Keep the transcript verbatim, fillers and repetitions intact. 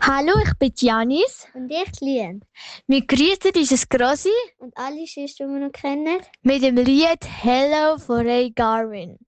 Hallo, ich bin Janis. Und ich Lien. Wir grüßen dieses Grossi Und alle Schüsse, die wir noch kennen. mit dem Lied Hello von Ray Garvin.